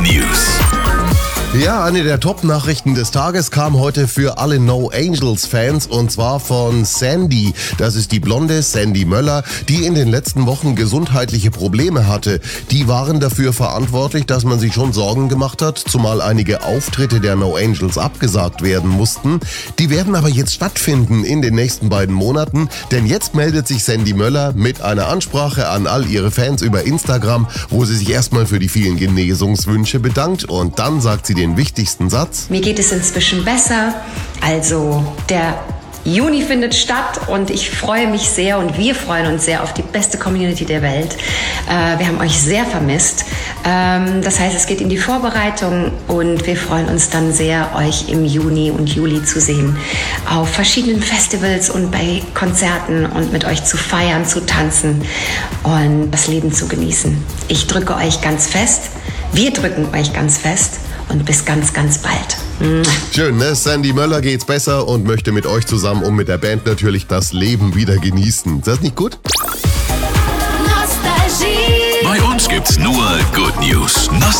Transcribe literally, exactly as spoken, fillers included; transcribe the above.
News. Ja, eine der Top-Nachrichten des Tages kam heute für alle No Angels-Fans und zwar von Sandy. Das ist die blonde Sandy Möller, die in den letzten Wochen gesundheitliche Probleme hatte. Die waren dafür verantwortlich, dass man sich schon Sorgen gemacht hat, zumal einige Auftritte der No Angels abgesagt werden mussten. Die werden aber jetzt stattfinden in den nächsten beiden Monaten, denn jetzt meldet sich Sandy Möller mit einer Ansprache an all ihre Fans über Instagram, wo sie sich erstmal für die vielen Genesungswünsche bedankt und dann sagt sie den wichtigsten Satz. Mir geht es inzwischen besser, also der Juni findet statt und ich freue mich sehr und wir freuen uns sehr auf die beste Community der Welt. Äh, wir haben euch sehr vermisst. Ähm, das heißt, es geht in die Vorbereitung und wir freuen uns dann sehr, euch im Juni und Juli zu sehen. Auf verschiedenen Festivals und bei Konzerten und mit euch zu feiern, zu tanzen und das Leben zu genießen. Ich drücke euch ganz fest, wir drücken euch ganz fest. Und bis ganz, ganz bald. Schön, ne? Sandy Möller geht's besser und möchte mit euch zusammen und mit der Band natürlich das Leben wieder genießen. Ist das nicht gut? Bei uns gibt's nur Good News.